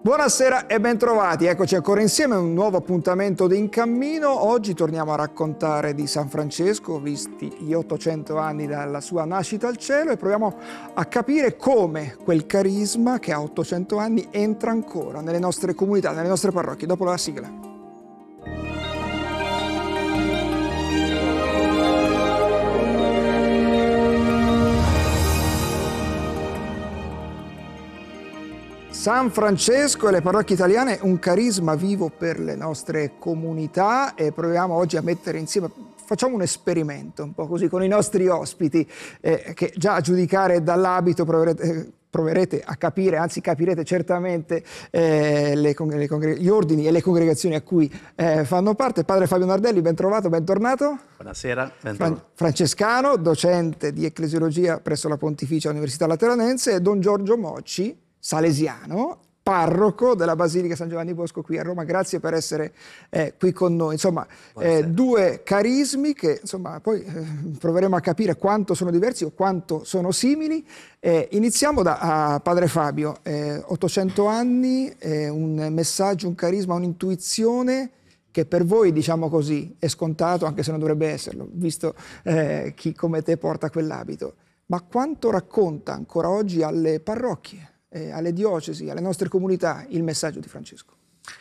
Buonasera e bentrovati, eccoci ancora insieme a un nuovo appuntamento di In Cammino. Oggi torniamo a raccontare di San Francesco, visti gli 800 anni dalla sua nascita al cielo, e proviamo a capire come quel carisma che ha 800 anni entra ancora nelle nostre comunità, nelle nostre parrocchie, dopo la sigla. San Francesco e le parrocchie italiane, un carisma vivo per le nostre comunità, e proviamo oggi a mettere insieme, facciamo un esperimento un po' così con i nostri ospiti, che già a giudicare dall'abito proverete a capire, anzi capirete certamente gli ordini e le congregazioni a cui fanno parte. Padre Fabio Nardelli, ben trovato, bentornato. Buonasera, bentornato. Francescano, docente di ecclesiologia presso la Pontificia Università Lateranense, e Don Giorgio Mocci, salesiano, parroco della Basilica San Giovanni Bosco qui a Roma. Grazie per essere qui con noi. Insomma, due carismi che poi proveremo a capire quanto sono diversi o quanto sono simili. Iniziamo da Padre Fabio. 800 anni, un messaggio, un carisma, un'intuizione che per voi, diciamo così, è scontato, anche se non dovrebbe esserlo, visto chi come te porta quell'abito. Ma quanto racconta ancora oggi alle parrocchie, alle diocesi, alle nostre comunità, il messaggio di Francesco?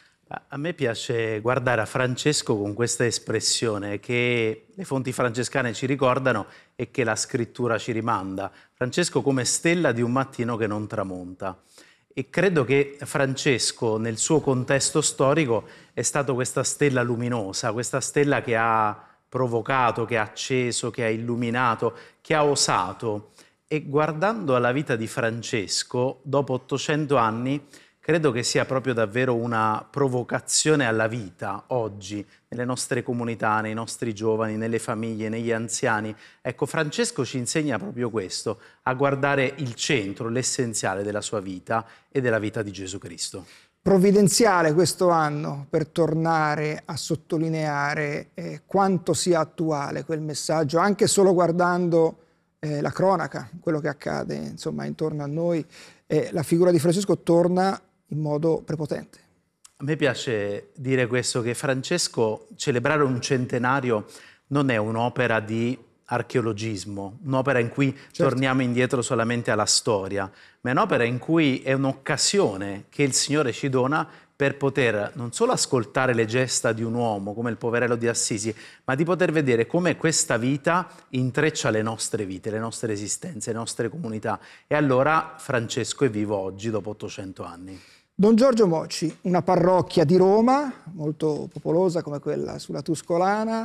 A me piace guardare a Francesco con questa espressione che le fonti francescane ci ricordano e che la scrittura ci rimanda. Francesco come stella di un mattino che non tramonta. E credo che Francesco, nel suo contesto storico, è stato questa stella luminosa, questa stella che ha provocato, che ha acceso, che ha illuminato, che ha osato. E guardando alla vita di Francesco, dopo 800 anni, credo che sia proprio davvero una provocazione alla vita oggi, nelle nostre comunità, nei nostri giovani, nelle famiglie, negli anziani. Ecco, Francesco ci insegna proprio questo, a guardare il centro, l'essenziale della sua vita e della vita di Gesù Cristo. Provvidenziale questo anno per tornare a sottolineare quanto sia attuale quel messaggio, anche solo guardando la cronaca, quello che accade insomma intorno a noi. La figura di Francesco torna in modo prepotente. A me piace dire questo, che Francesco, celebrare un centenario non è un'opera di archeologismo, un'opera in cui torniamo indietro solamente alla storia, ma è un'opera in cui è un'occasione che il Signore ci dona per poter non solo ascoltare le gesta di un uomo come il poverello di Assisi, ma di poter vedere come questa vita intreccia le nostre vite, le nostre esistenze, le nostre comunità. E allora Francesco è vivo oggi, dopo 800 anni. Don Giorgio Mocci, una parrocchia di Roma, molto popolosa come quella sulla Tuscolana,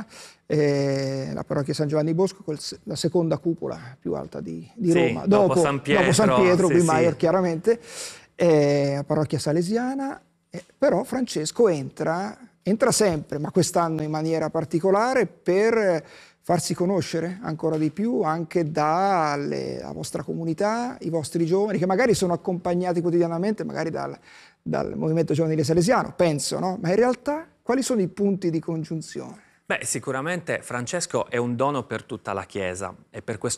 la parrocchia San Giovanni Bosco, la seconda cupola più alta di Roma, dopo San Pietro, qui Maior chiaramente, la parrocchia salesiana. Però Francesco entra sempre, ma quest'anno in maniera particolare, per farsi conoscere ancora di più anche dalla vostra comunità, i vostri giovani, che magari sono accompagnati quotidianamente magari dal movimento giovanile salesiano, penso, no? Ma in realtà quali sono i punti di congiunzione? Beh, sicuramente Francesco è un dono per tutta la Chiesa, e per questo